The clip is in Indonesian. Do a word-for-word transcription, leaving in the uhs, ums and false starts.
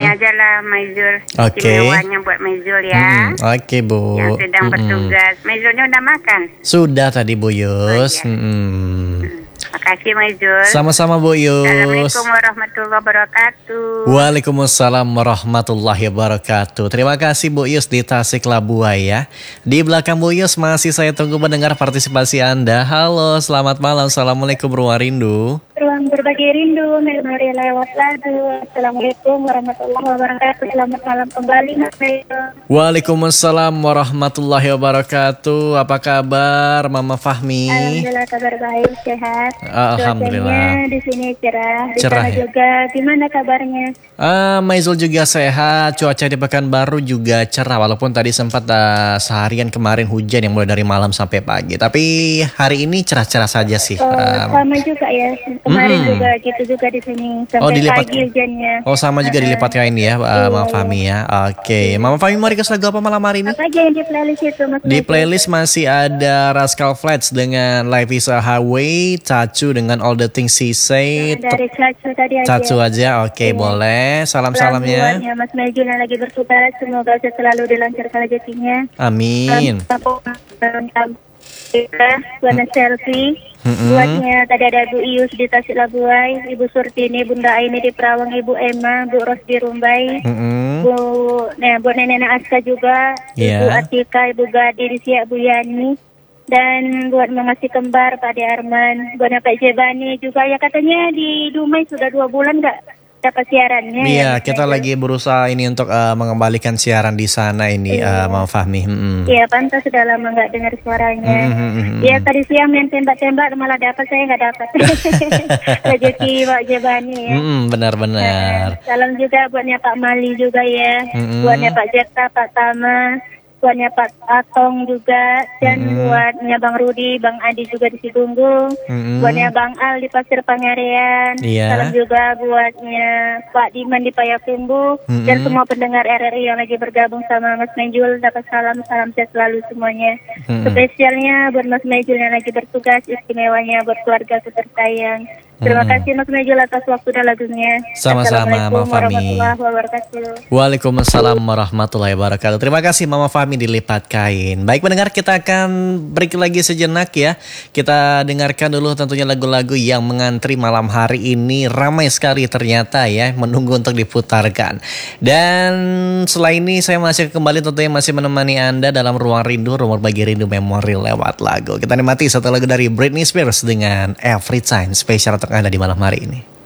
aja lah Maizul. Oke. Istimewanya buat Maizul ya. Mm-mm. Oke Bu. Yang sedang Mm-mm. bertugas. Maizulnya udah makan? Sudah tadi Bu Yus. Oh, iya. Mm-mm. Makasih Maizul. Sama-sama Bu Yus. Assalamualaikum warahmatullahi wabarakatuh. Waalaikumsalam warahmatullahi wabarakatuh. Terima kasih Bu Yus di Tasik Labuai ya. Di belakang Bu Yus masih saya tunggu mendengar partisipasi Anda. Halo, selamat malam. Assalamualaikum Ruang Rindu. Ruang berbagi rindu, memori lewat lagu. Assalamualaikum warahmatullahi wabarakatuh. Selamat malam kembali Mas Maizul. Waalaikumsalam warahmatullahi wabarakatuh. Apa kabar Mama Fahmi? Alhamdulillah kabar baik, sehat. Alhamdulillah. Cuacanya di sini cerah. Di Cerah, sana ya? juga gimana kabarnya? Ah, Maizul juga sehat, cuaca di Pekanbaru juga cerah walaupun tadi sempat uh, seharian kemarin hujan yang mulai dari malam sampai pagi. Tapi hari ini cerah-cerah saja sih. Oh, Um, sama juga ya. Kemarin mm. juga gitu juga di sini sampai Oh, dilipat- pagi hujannya. oh sama juga dilipat kain ya, uh, Mama Fahmi ya. Oke, Mama Fahmi mau request lagu apa malam hari ini? Apa aja yang di playlist itu Mas Di Maizul? playlist masih ada Rascal Flatts dengan Life is a Highway, Cacu dengan All the Things She Said. Dari Cacu tadi aja. Cacu aja, oke Iya. boleh. Salam-salamnya. Buatnya Mas Maizul yang lagi bertugas, semoga selalu dilancarkan rezekinya. Amin. Buatnya selfie. Mm-mm. Buatnya tadi ada Bu Ius di Tasik Labuai, Ibu Surtini, Bunda Aini di Perawang, Ibu Emma, Bu Ros di Rumbai, Mm-mm. Bu, nah, Bu Nenek Aska juga, Ibu Iya. Atika, Ibu Gadi di Siak, Bu Yani. Dan buat mengasih kembar Pak De Arman, buatnya Pak Jebani juga ya katanya di Dumai sudah dua bulan nggak dapat siarannya. Iya, ya, kita Mas lagi berusaha ini untuk uh, mengembalikan siaran di sana ini, uh, Mama Fahmi. Mm-mm. Iya, pantas sudah lama nggak dengar suaranya. Mm-mm. Iya, tadi siang main tembak-tembak malah dapat, saya nggak dapat. Rezeki Pak Jebani ya. Mm-mm, benar-benar. Salam juga buatnya Pak Mali juga ya. Mm-mm. Buatnya Pak Jekta, Pak Tama. Buatnya Pak Atong juga. Dan Mm-mm. buatnya Bang Rudi, Bang Adi juga di Sidunggung. Mm-mm. Buatnya Bang Al di Pasir Pangarean. Iya. Salam juga buatnya Pak Diman di Payakumbuh. Mm-mm. Dan semua pendengar R R I yang lagi bergabung sama Mas Maizul. Dapat salam, salam sehat selalu semuanya. Mm-mm. Spesialnya buat Mas Maizul yang lagi bertugas, istimewanya buat keluarga tersayang. Terima Mm-mm. kasih Mas Maizul atas waktu dan lagunya. Sama-sama, Assalamualaikum Mama Fahmi. warahmatullahi wabarakatuh. Waalaikumsalam warahmatullahi wabarakatuh. Terima kasih Mama Fahmi di Lipat Kain. Baik pendengar, kita akan break lagi sejenak ya. Kita dengarkan dulu tentunya lagu-lagu yang mengantri malam hari ini. Ramai sekali ternyata ya, menunggu untuk diputarkan. Dan setelah ini saya masih kembali tentunya masih menemani Anda dalam Ruang Rindu, Rumah Bagi Rindu Memori lewat lagu. Kita nikmati satu lagu dari Britney Spears dengan Every Time, spesial untuk Anda di malam hari ini.